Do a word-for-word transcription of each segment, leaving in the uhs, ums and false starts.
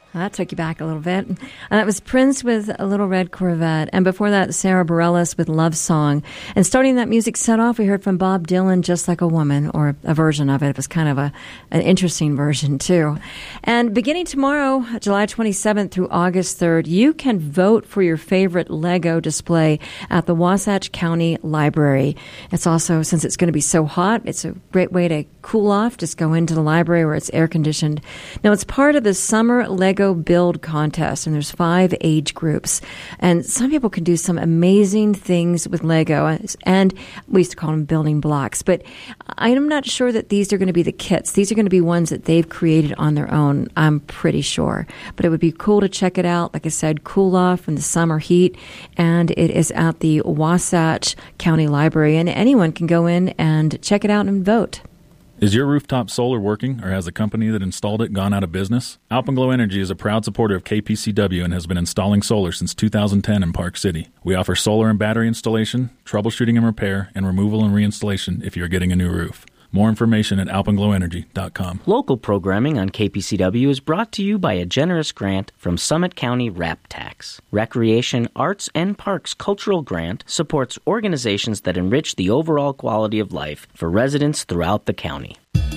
That took you back a little bit. Uh, that was Prince with A Little Red Corvette. And before that, Sarah Bareilles with Love Song. And starting that music set off, we heard from Bob Dylan, Just Like a Woman, or a version of it. It was kind of a an interesting version, too. And beginning tomorrow, July twenty-seventh through August third, you can vote for your favorite Lego display at the Wasatch County Library. It's also, since it's going to be so hot, it's a great way to cool off. Just go into the library where it's air-conditioned. Now, it's part of the Summer Lego Build Contest, and there's five age groups. And some people can do some amazing things with Lego, and we used to call them building blocks. But I'm not sure that these are going to be the kits. These are going to be ones that they've created on their own, I'm pretty sure. But it would be cool to check it out. Like I said, cool off from the summer heat, and it is at the Wasatch County Library, and anyone can go in and check it out and vote. Is your rooftop solar working, or has the company that installed it gone out of business? Alpenglow Energy is a proud supporter of K P C W and has been installing solar since two thousand ten in Park City. We offer solar and battery installation, troubleshooting and repair, and removal and reinstallation if you're getting a new roof. More information at alpenglow energy dot com. Local programming on K P C W is brought to you by a generous grant from Summit County RAP Tax. Recreation, Arts, and Parks Cultural Grant supports organizations that enrich the overall quality of life for residents throughout the county.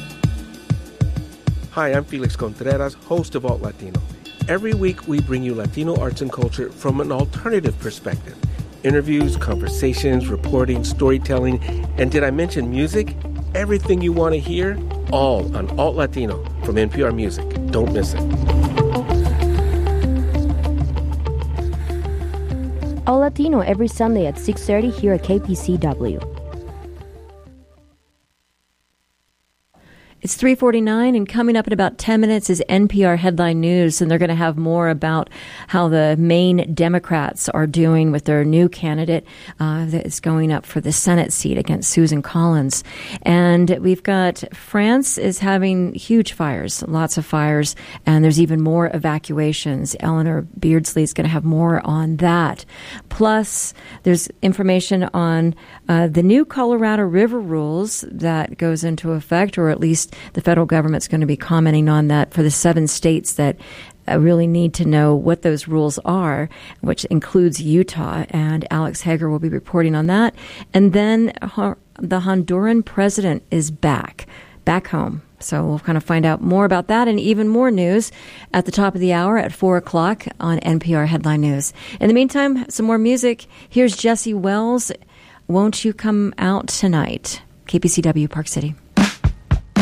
Hi, I'm Felix Contreras, host of Alt Latino. Every week we bring you Latino arts and culture from an alternative perspective. Interviews, conversations, reporting, storytelling, and did I mention music? Everything you want to hear, all on Alt Latino from N P R Music. Don't miss it. Alt Latino every Sunday at six thirty here at K P C W. It's three forty-nine, and coming up in about ten minutes is N P R Headline News, and they're going to have more about how the Maine Democrats are doing with their new candidate uh, that is going up for the Senate seat against Susan Collins. And we've got France is having huge fires, lots of fires, and there's even more evacuations. Eleanor Beardsley is going to have more on that. Plus, there's information on uh, the new Colorado River rules that goes into effect, or at least the federal government's going to be commenting on that for the seven states that uh, really need to know what those rules are, which includes Utah. And Alex Hager will be reporting on that. And then uh, the Honduran president is back, back home. So we'll kind of find out more about that and even more news at the top of the hour at four o'clock on N P R Headline News. In the meantime, some more music. Here's Jesse Wells, Won't You Come Out Tonight? K P C W, Park City.